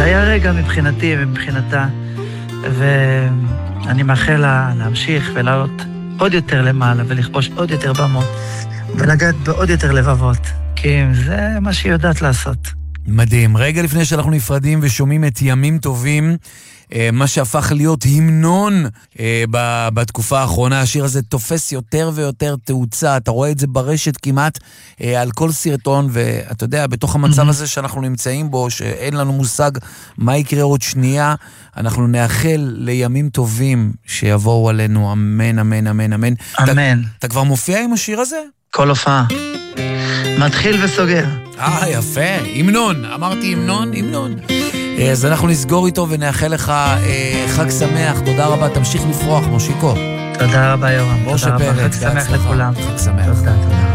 זה היה רגע מבחינתי ומבחינתה, ואני מאחל לה להמשיך ולעלות עוד יותר למעלה, ולכבוש עוד יותר במות, ולגעת בעוד יותר לבבות, כי זה מה שהיא יודעת לעשות. מדהים. רגע לפני שאנחנו נפרדים ושומעים את ימים טובים, מה שהפך להיות המנון בתקופה האחרונה, השיר הזה תופס יותר ויותר תאוצה, אתה רואה את זה ברשת כמעט על כל סרטון, ואתה יודע, בתוך המצב הזה שאנחנו נמצאים בו, שאין לנו מושג מה יקרה עוד שנייה, אנחנו נאחל לימים טובים שיבואו עלינו, אמן, אמן, אמן, אמן. אמן. אתה כבר מופיע עם השיר הזה? כל הופעה. מתחיל וסוגר. יפה, המנון, אמרתי המנון, המנון. אז אנחנו נסגור איתו ונאחל לך חג שמח, תודה רבה, תמשיך לפרוח, מושיקו. תודה רבה יורם, תודה רבה, חג שמח לכולם. חג שמח. תודה, תודה.